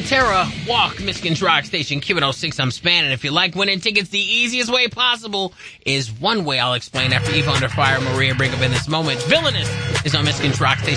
Pantera, Walk, Michigan's Rock Station, Q106, I'm Span, and if you like winning tickets, the easiest way possible is one way I'll explain after Eva Under Fire, Maria bring up in this moment. Villainous is on Michigan's Rock Station.